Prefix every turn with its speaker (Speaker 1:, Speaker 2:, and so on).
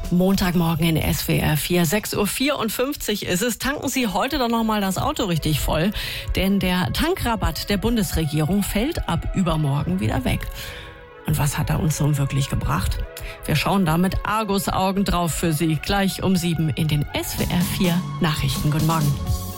Speaker 1: Montagmorgen in SWR 4, 6.54 Uhr ist es. Tanken Sie heute doch noch mal das Auto richtig voll, denn der Tankrabatt der Bundesregierung fällt ab übermorgen wieder weg. Und was hat er uns nun wirklich gebracht? Wir schauen da mit Argusaugen drauf für Sie, gleich um 7 in den SWR 4 Nachrichten. Guten Morgen.